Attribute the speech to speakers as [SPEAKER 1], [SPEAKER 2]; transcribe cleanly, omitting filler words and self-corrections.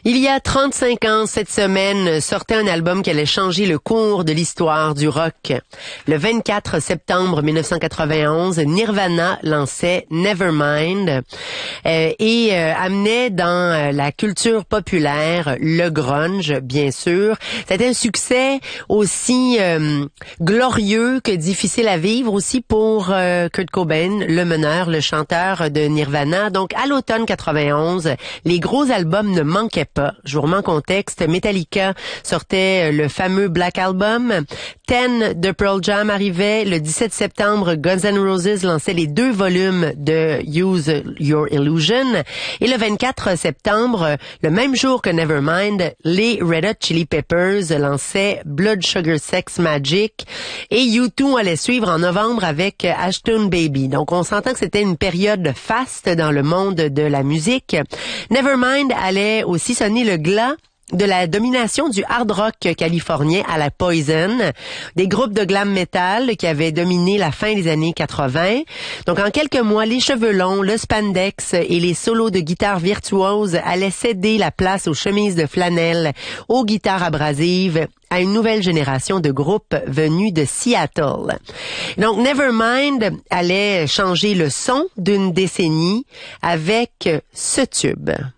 [SPEAKER 1] Il y a 35 ans, cette semaine, sortait un album qui allait changer le cours de l'histoire du rock. Le 24 septembre 1991, Nirvana lançait Nevermind et amenait dans la culture populaire le grunge, bien sûr. C'était un succès aussi glorieux que difficile à vivre aussi pour Kurt Cobain, le meneur, le chanteur de Nirvana. Donc, à l'automne 91, les gros albums ne manquaient pas. Je vous remets en contexte. Metallica sortait le fameux Black Album. 10 de Pearl Jam arrivait. Le 17 septembre, Guns N' Roses lançait les 2 volumes de Use Your Illusion. Et le 24 septembre, le même jour que Nevermind, les Red Hot Chili Peppers lançaient Blood Sugar Sex Magic. Et U2 allait suivre en novembre avec Ashton Baby. Donc, on s'entend que c'était une période faste dans le monde de la musique. Nevermind allait aussi sonner le glas de la domination du hard rock californien à la Poison, des groupes de glam metal qui avaient dominé la fin des années 80. Donc, en quelques mois, les cheveux longs, le spandex et les solos de guitare virtuoses allaient céder la place aux chemises de flanelle, aux guitares abrasives, à une nouvelle génération de groupes venus de Seattle. Donc, Nevermind allait changer le son d'une décennie avec ce tube.